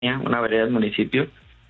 una vereda del municipio,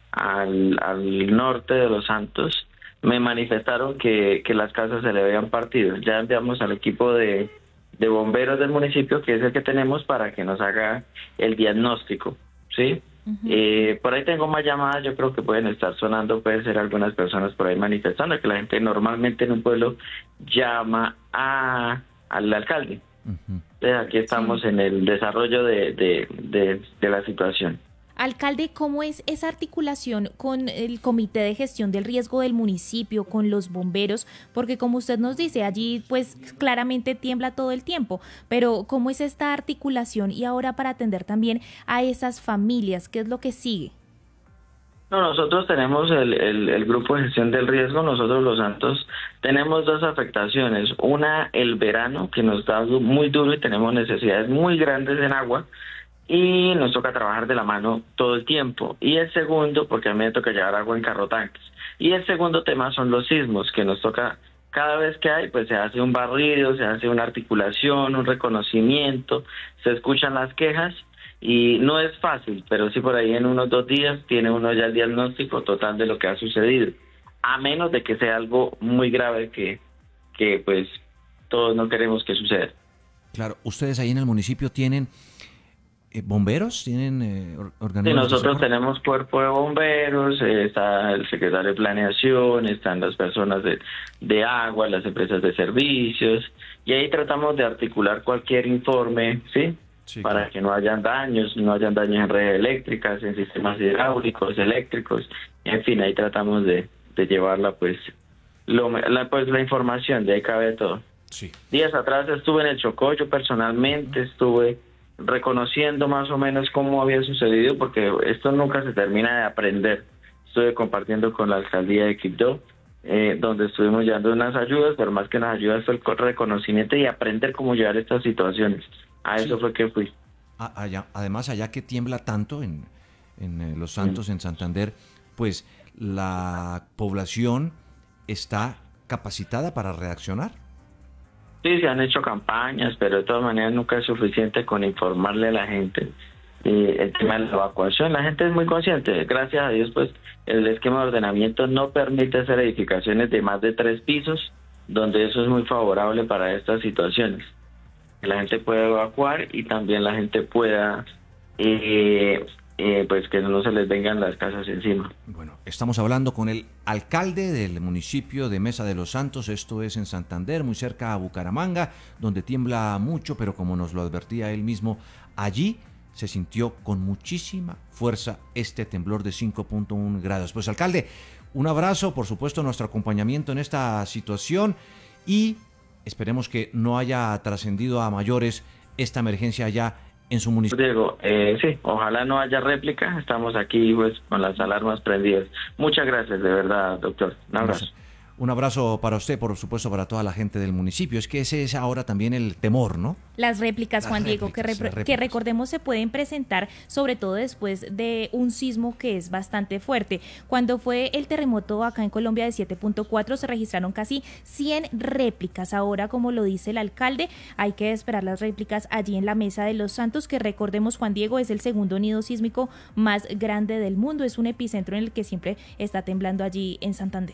al norte de Los Santos, me manifestaron que las casas se le habían partido. Ya enviamos al equipo de bomberos del municipio, que es el que tenemos, para que nos haga el diagnóstico, ¿sí? Por ahí tengo más llamadas, yo creo que pueden estar sonando, pueden ser algunas personas por ahí manifestando, que la gente normalmente en un pueblo llama al alcalde. Entonces aquí estamos en el desarrollo de la situación. Alcalde, ¿cómo es esa articulación con el Comité de Gestión del Riesgo del municipio, con los bomberos? Porque como usted nos dice, allí pues claramente tiembla todo el tiempo, pero ¿cómo es esta articulación? Y ahora para atender también a esas familias, ¿qué es lo que sigue? No, nosotros tenemos el grupo de gestión del riesgo. Nosotros Los Santos tenemos dos afectaciones. Una, el verano, que nos da muy duro y tenemos necesidades muy grandes en agua, y nos toca trabajar de la mano todo el tiempo. Y el segundo, porque a mí me toca llevar agua en carro tanques. Y el segundo tema son los sismos, que nos toca cada vez que hay, pues se hace un barrido, se hace una articulación, un reconocimiento, se escuchan las quejas, y no es fácil, pero sí por ahí en unos 2 días tiene uno ya el diagnóstico total de lo que ha sucedido, a menos de que sea algo muy grave que pues todos no queremos que suceda. Claro, ustedes ahí en el municipio tienen bomberos, tienen organismos. Sí, nosotros tenemos cuerpo de bomberos, está el secretario de planeación, están las personas de agua, las empresas de servicios, y ahí tratamos de articular cualquier informe, ¿sí? Sí, para que no hayan daños en redes eléctricas, en sistemas hidráulicos, eléctricos, en fin, ahí tratamos de llevarla, pues, la información, de ahí cabe todo. Sí. Días atrás estuve en el Chocó, yo personalmente estuve reconociendo más o menos cómo había sucedido, porque esto nunca se termina de aprender. Estuve compartiendo con la alcaldía de Quibdó, donde estuvimos llevando unas ayudas, pero más que las ayudas fue el reconocimiento y aprender cómo llevar estas situaciones. A eso fue que fui. Además, allá que tiembla tanto en Los Santos, en Santander, pues la población está capacitada para reaccionar. Sí, se han hecho campañas, pero de todas maneras nunca es suficiente con informarle a la gente el tema de la evacuación. La gente es muy consciente. Gracias a Dios, pues el esquema de ordenamiento no permite hacer edificaciones de más de 3 pisos, donde eso es muy favorable para estas situaciones. Que la gente pueda evacuar y también la gente pueda, pues que no se les vengan las casas encima. Bueno, estamos hablando con el alcalde del municipio de Mesa de los Santos, esto es en Santander, muy cerca a Bucaramanga, donde tiembla mucho, pero como nos lo advertía él mismo, allí se sintió con muchísima fuerza este temblor de 5.1 grados. Pues alcalde, un abrazo, por supuesto nuestro acompañamiento en esta situación y esperemos que no haya trascendido a mayores esta emergencia allá en su municipio. Diego, sí, ojalá no haya réplica, estamos aquí pues con las alarmas prendidas. Muchas gracias, de verdad, doctor. Un abrazo. Un abrazo para usted, por supuesto, para toda la gente del municipio. Es que ese es ahora también el temor, ¿no? Las réplicas, Juan Diego, que recordemos se pueden presentar sobre todo después de un sismo que es bastante fuerte. Cuando fue el terremoto acá en Colombia de 7.4 se registraron casi 100 réplicas. Ahora, como lo dice el alcalde, hay que esperar las réplicas allí en la Mesa de los Santos, que recordemos, Juan Diego, es el segundo nido sísmico más grande del mundo. Es un epicentro en el que siempre está temblando allí en Santander.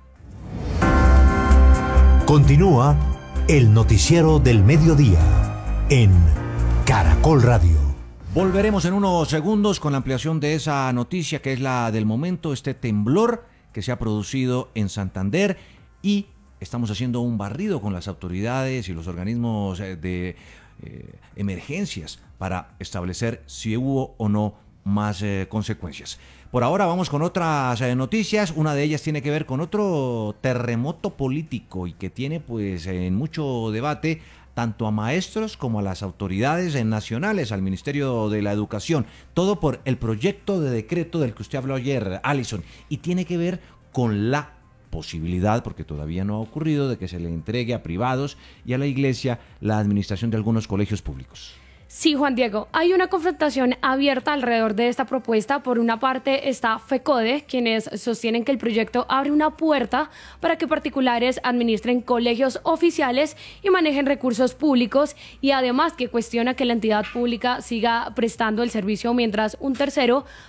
Continúa el noticiero del mediodía en Caracol Radio. Volveremos en unos segundos con la ampliación de esa noticia que es la del momento, este temblor que se ha producido en Santander, y estamos haciendo un barrido con las autoridades y los organismos de emergencias para establecer si hubo o no más consecuencias. Por ahora vamos con otras noticias. Una de ellas tiene que ver con otro terremoto político y que tiene pues en mucho debate tanto a maestros como a las autoridades nacionales, al Ministerio de la Educación. Todo por el proyecto de decreto del que usted habló ayer, Alison, y tiene que ver con la posibilidad, porque todavía no ha ocurrido, de que se le entregue a privados y a la iglesia la administración de algunos colegios públicos. Sí, Juan Diego, hay una confrontación abierta alrededor de esta propuesta. Por una parte está FECODE, quienes sostienen que el proyecto abre una puerta para que particulares administren colegios oficiales y manejen recursos públicos, y además que cuestiona que la entidad pública siga prestando el servicio mientras un tercero